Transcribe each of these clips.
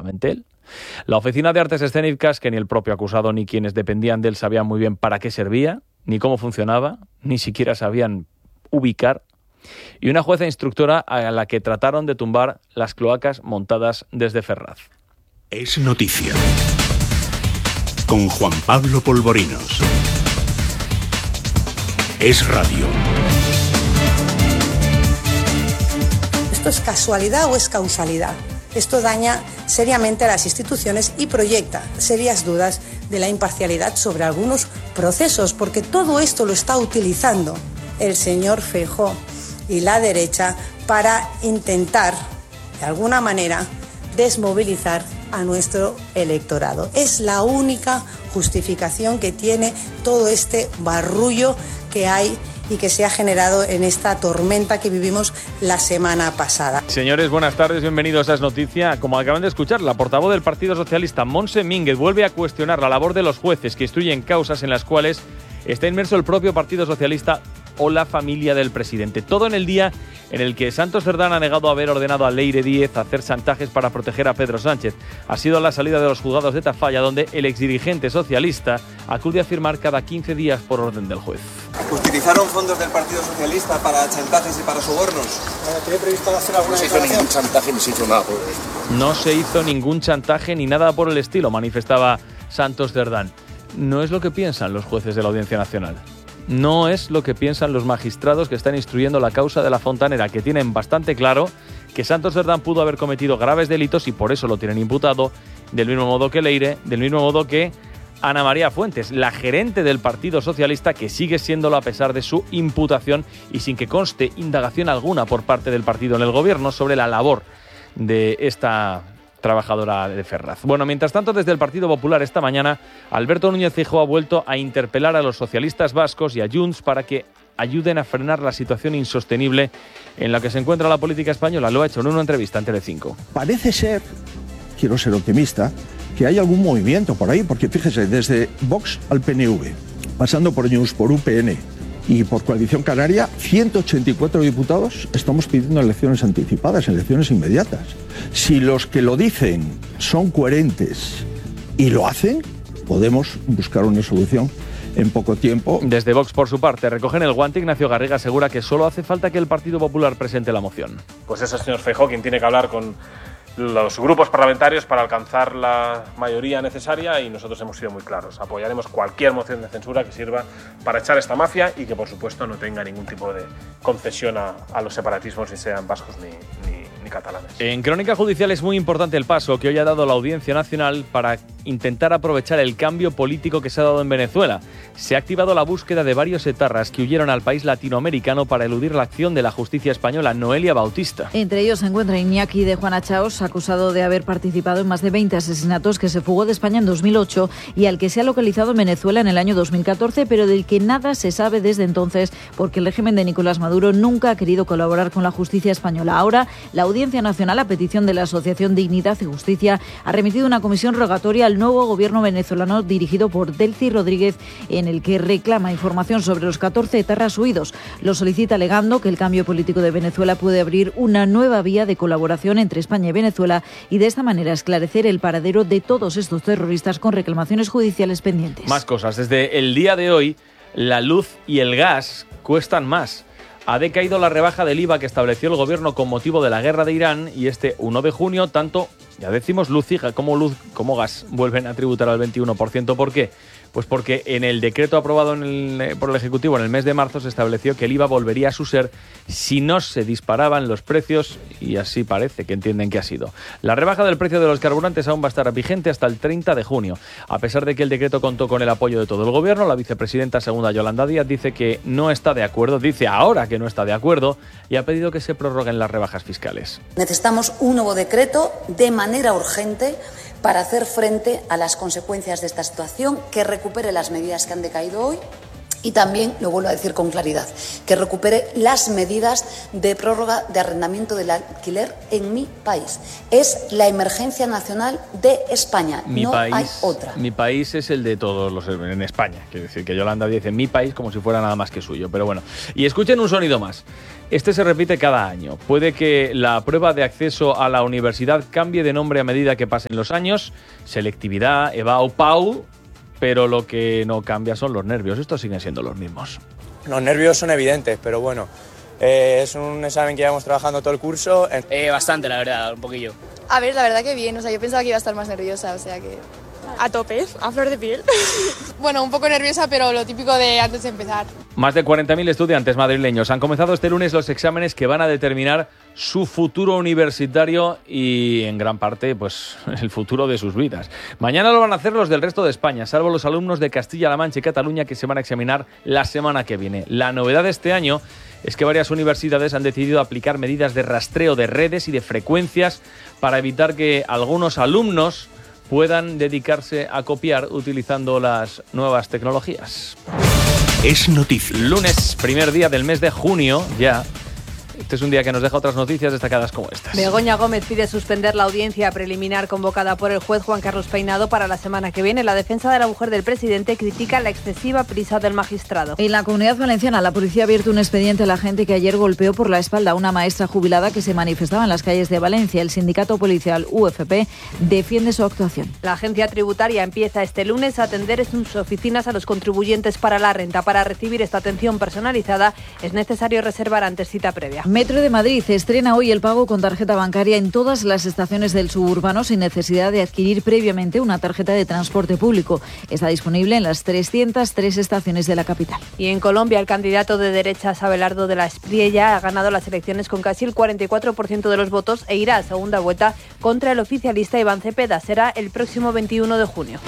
solamente él. La Oficina de Artes Escénicas, que ni el propio acusado ni quienes dependían de él sabían muy bien para qué servía, ni cómo funcionaba, ni siquiera sabían ubicar. Y una jueza instructora a la que trataron de tumbar las cloacas montadas desde Ferraz. Es noticia. Con Juan Pablo Polvorinos. Es radio. ¿Esto es casualidad o es causalidad? Esto daña seriamente a las instituciones y proyecta serias dudas de la imparcialidad sobre algunos procesos, porque todo esto lo está utilizando el señor Feijóo y la derecha para intentar, de alguna manera, desmovilizar a nuestro electorado. Es la única justificación que tiene todo este barullo que hay y que se ha generado en esta tormenta que vivimos la semana pasada. Señores, buenas tardes, bienvenidos a Es Noticia. Como acaban de escuchar, la portavoz del Partido Socialista, Montse Mínguez, vuelve a cuestionar la labor de los jueces que instruyen causas en las cuales está inmerso el propio Partido Socialista o la familia del presidente. Todo en el día en el que Santos Cerdán ha negado haber ordenado a Leire Díez hacer chantajes para proteger a Pedro Sánchez. Ha sido la salida de los juzgados de Tafalla, donde el exdirigente socialista acude a firmar cada 15 días por orden del juez. ¿Utilizaron fondos del Partido Socialista para chantajes y para sobornos? ¿Tiene previsto hacer alguna declaración? No se hizo ningún chantaje ni se hizo nada por el estilo. No se hizo ningún chantaje ni nada por el estilo, manifestaba Santos Cerdán. No es lo que piensan los jueces de la Audiencia Nacional. No es lo que piensan los magistrados que están instruyendo la causa de la Fontanera, que tienen bastante claro que Santos Cerdán pudo haber cometido graves delitos y por eso lo tienen imputado, del mismo modo que Leire, del mismo modo que Ana María Fuentes, la gerente del Partido Socialista, que sigue siéndolo a pesar de su imputación y sin que conste indagación alguna por parte del partido en el gobierno sobre la labor de esta trabajadora de Ferraz. Bueno, mientras tanto, desde el Partido Popular esta mañana, Alberto Núñez Feijóo ha vuelto a interpelar a los socialistas vascos y a Junts para que ayuden a frenar la situación insostenible en la que se encuentra la política española. Lo ha hecho en una entrevista en Telecinco. Parece ser, quiero ser optimista, que hay algún movimiento por ahí, porque fíjese, desde Vox al PNV, pasando por Junts, por UPN y por Coalición Canaria, 184 diputados estamos pidiendo elecciones anticipadas, elecciones inmediatas. Si los que lo dicen son coherentes y lo hacen, podemos buscar una solución en poco tiempo. Desde Vox, por su parte, recogen el guante. Ignacio Garriga asegura que solo hace falta que el Partido Popular presente la moción. Pues es el señor Feijóo quien tiene que hablar con los grupos parlamentarios para alcanzar la mayoría necesaria y nosotros hemos sido muy claros. Apoyaremos cualquier moción de censura que sirva para echar esta mafia y que, por supuesto, no tenga ningún tipo de concesión a los separatismos, ni sean vascos ni catalanes. En Crónica Judicial es muy importante el paso que hoy ha dado la Audiencia Nacional para intentar aprovechar el cambio político que se ha dado en Venezuela. Se ha activado la búsqueda de varios etarras que huyeron al país latinoamericano para eludir la acción de la justicia española. Noelia Bautista. Entre ellos se encuentra Iñaki de Juana Chaos, acusado de haber participado en más de 20 asesinatos, que se fugó de España en 2008 y al que se ha localizado en Venezuela en el año 2014, pero del que nada se sabe desde entonces porque el régimen de Nicolás Maduro nunca ha querido colaborar con la justicia española. Ahora, la Audiencia Nacional, a petición de la Asociación Dignidad y Justicia, ha remitido una comisión rogatoria al nuevo gobierno venezolano dirigido por Delcy Rodríguez, en el que reclama información sobre los 14 etarras huidos. Lo solicita alegando que el cambio político de Venezuela puede abrir una nueva vía de colaboración entre España y Venezuela y de esta manera esclarecer el paradero de todos estos terroristas con reclamaciones judiciales pendientes. Más cosas. Desde el día de hoy, la luz y el gas cuestan más. Ha decaído la rebaja del IVA que estableció el gobierno con motivo de la guerra de Irán y este 1 de junio, tanto, ya decimos, luz como gas vuelven a tributar al 21%. ¿Por qué? Pues porque en el decreto aprobado por el Ejecutivo en el mes de marzo se estableció que el IVA volvería a su ser si no se disparaban los precios, y así parece que entienden que ha sido. La rebaja del precio de los carburantes aún va a estar vigente hasta el 30 de junio. A pesar de que el decreto contó con el apoyo de todo el gobierno, la vicepresidenta segunda Yolanda Díaz dice que no está de acuerdo, dice ahora que no está de acuerdo y ha pedido que se prorroguen las rebajas fiscales. Necesitamos un nuevo decreto de manera urgente para hacer frente a las consecuencias de esta situación, que recupere las medidas que han decaído hoy Y también, lo vuelvo a decir con claridad, que recupere las medidas de prórroga de arrendamiento del alquiler en mi país. Es la emergencia nacional de España, hay otra. Mi país es el de todos los en España. Quiere decir que Yolanda dice mi país como si fuera nada más que suyo. Pero bueno, y escuchen un sonido más. Este se repite cada año. Puede que la prueba de acceso a la universidad cambie de nombre a medida que pasen los años. Selectividad, EBAU, PAU... pero lo que no cambia son los nervios. Estos siguen siendo los mismos. Los nervios son evidentes, pero bueno, es un examen que llevamos trabajando todo el curso. Bastante, la verdad, un poquillo. A ver, la verdad que bien, o sea, yo pensaba que iba a estar más nerviosa, o sea que... A tope, a flor de piel. Bueno, un poco nerviosa, pero lo típico de antes de empezar. Más de 40.000 estudiantes madrileños han comenzado este lunes los exámenes que van a determinar su futuro universitario y, en gran parte, pues el futuro de sus vidas. Mañana lo van a hacer los del resto de España, salvo los alumnos de Castilla-La Mancha y Cataluña, que se van a examinar la semana que viene. La novedad de este año es que varias universidades han decidido aplicar medidas de rastreo de redes y de frecuencias para evitar que algunos alumnos puedan dedicarse a copiar utilizando las nuevas tecnologías. Es noticia. Lunes, primer día del mes de junio, ya. Este es un día que nos deja otras noticias destacadas como estas. Begoña Gómez pide suspender la audiencia preliminar convocada por el juez Juan Carlos Peinado para la semana que viene. La defensa de la mujer del presidente critica la excesiva prisa del magistrado. En la Comunidad Valenciana, la policía ha abierto un expediente a la gente que ayer golpeó por la espalda a una maestra jubilada que se manifestaba en las calles de Valencia. El sindicato policial UFP defiende su actuación. La agencia tributaria empieza este lunes a atender en sus oficinas a los contribuyentes para la renta. Para recibir esta atención personalizada es necesario reservar antes cita previa. Metro de Madrid estrena hoy el pago con tarjeta bancaria en todas las estaciones del suburbano sin necesidad de adquirir previamente una tarjeta de transporte público. Está disponible en las 303 estaciones de la capital. Y en Colombia, el candidato de derechas Abelardo de la Espriella ha ganado las elecciones con casi el 44% de los votos e irá a segunda vuelta contra el oficialista Iván Cepeda. Será el próximo 21 de junio.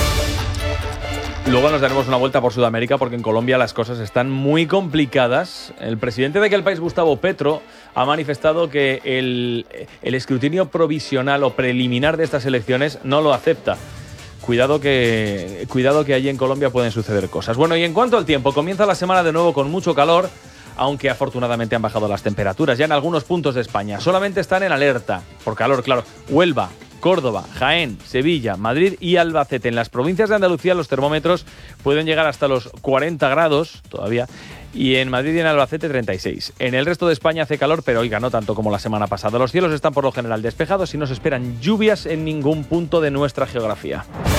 Luego nos daremos una vuelta por Sudamérica porque en Colombia las cosas están muy complicadas. El presidente de aquel país, Gustavo Petro, ha manifestado que el escrutinio provisional o preliminar de estas elecciones no lo acepta. Cuidado que allí en Colombia pueden suceder cosas. Bueno, y en cuanto al tiempo, comienza la semana de nuevo con mucho calor, aunque afortunadamente han bajado las temperaturas ya en algunos puntos de España. Solamente están en alerta por calor, claro. Huelva, Córdoba, Jaén, Sevilla, Madrid y Albacete. En las provincias de Andalucía los termómetros pueden llegar hasta los 40 grados todavía y en Madrid y en Albacete 36. En el resto de España hace calor, pero oiga, no tanto como la semana pasada. Los cielos están por lo general despejados y no se esperan lluvias en ningún punto de nuestra geografía.